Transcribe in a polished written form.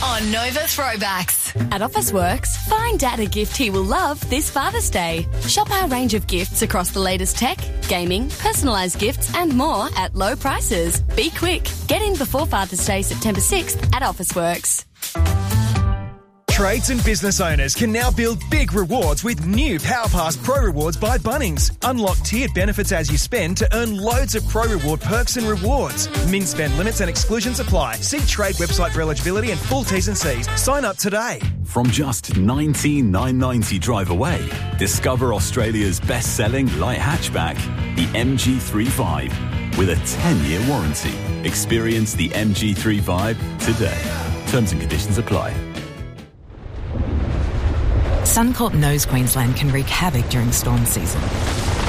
on Nova Throwbacks. At Officeworks, find Dad a gift he will love this Father's Day. Shop our range of gifts across the latest tech, gaming, personalised gifts and more at low prices. Be quick. Get in before Father's Day, September 6th at Officeworks. Trades and business owners can now build big rewards with new PowerPass Pro Rewards by Bunnings. Unlock tiered benefits as you spend to earn loads of Pro Reward perks and rewards. Min spend limits and exclusions apply. See Trade website for eligibility and full T's and C's. Sign up today. From just $19,990 drive away, discover Australia's best-selling light hatchback, the MG3 with a 10-year warranty. Experience the MG3 today. Terms and conditions apply. Suncorp knows Queensland can wreak havoc during storm season.